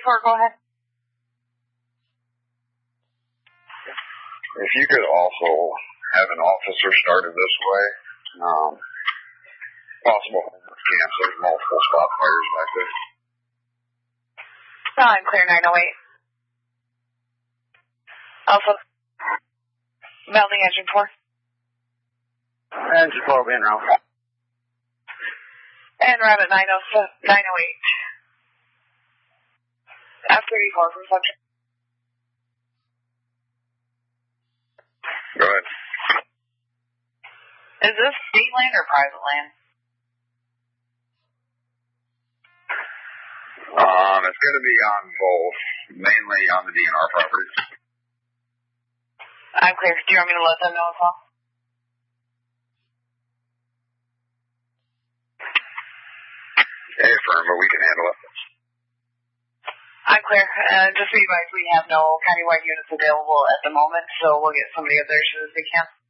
go ahead. If you could also have an officer started this way, possible homeless camps, there's multiple spot fires back there. I'm clear 908. Also, melding engine 4. Engine 4 being route. And route at 908. F-34 from Central. Go ahead. Is this state land or private land? It's going to be on both, mainly on the DNR properties. I'm clear. Do you want me to let them know as well? Hey, firm, but we can handle it. I'm clear. Just so you guys, we have no countywide units available at the moment, so we'll get somebody up there as soon as we can.